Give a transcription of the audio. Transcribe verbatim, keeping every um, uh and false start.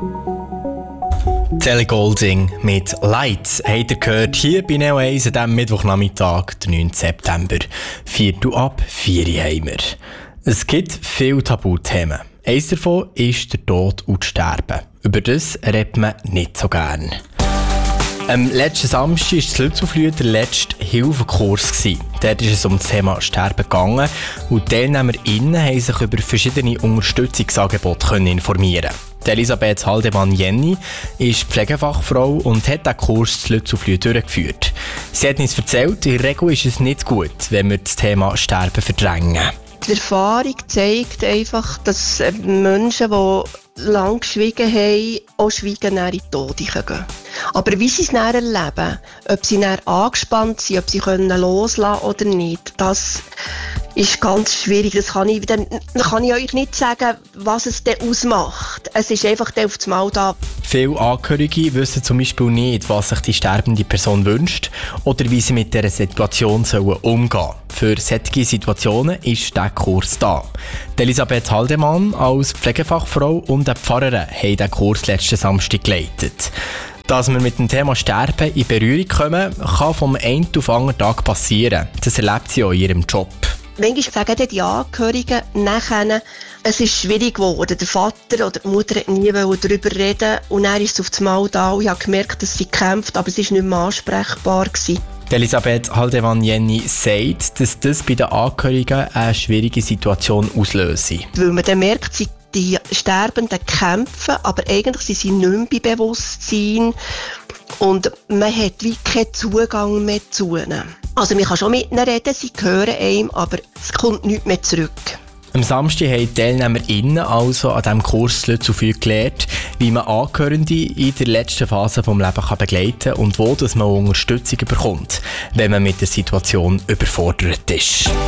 Ellie Goulding mit Lights habt ihr gehört hier bei Neo eins an diesem Mittwochnachmittag, den neunten September. Viertel ab vier haben wir. Es gibt viele Tabuthemen. Eines davon ist der Tod und das Sterben. Über das redet man nicht so gern. Am letzten Samstag war das Lützelflüh der letzte Hilfekurs. Dort ist es um das Thema Sterben gegangen und die TeilnehmerInnen haben sich über verschiedene Unterstützungsangebote informieren können. Elisabeth Haldemann-Jenny ist Pflegefachfrau und hat den Kurs zu Lützelflüh durchgeführt. Sie hat uns erzählt, in der Regel ist es nicht gut, wenn wir das Thema Sterben verdrängen. Die Erfahrung zeigt einfach, dass Menschen, die lange geschwiegen haben, auch schweigen in die Tode gehen. Aber wie sie es dann erleben, ob sie dann angespannt sind, ob sie loslassen können oder nicht, das ist ganz schwierig. Das kann ich, dann kann ich euch nicht sagen, was es denn ausmacht. Es ist einfach auf das Mal da. Viele Angehörige wissen zum Beispiel nicht, was sich die sterbende Person wünscht oder wie sie mit dieser Situation umgehen sollen. Für solche Situationen ist dieser Kurs da. Die Elisabeth Haldemann als Pflegefachfrau und eine Pfarrerin haben diesen Kurs letzten Samstag geleitet. Dass wir mit dem Thema Sterben in Berührung kommen, kann vom einen auf den anderen Tag passieren. Das erlebt sie auch in ihrem Job. Manchmal sagen die Angehörigen nachher, es ist schwierig geworden. Der Vater oder die Mutter hat nie darüber reden und dann ist es auf das Mal da und ich habe gemerkt, dass sie kämpft, aber es war nicht mehr ansprechbar gewesen. Elisabeth Haldemann-Jenny sagt, dass das bei den Angehörigen eine schwierige Situation auslöse. Weil man dann merkt, sie die Sterbenden kämpfen, aber eigentlich sind sie nicht mehr bei Bewusstsein und man hat wie keinen Zugang mehr zu ihnen. Also man kann schon mit ihnen reden, sie hören einem, aber es kommt nichts mehr zurück. Am Samstag haben die TeilnehmerInnen also an diesem Kurs Lützelflüh gelernt, wie man Angehörige in der letzten Phase des Lebens begleiten kann und wo dass man Unterstützung bekommt, wenn man mit der Situation überfordert ist.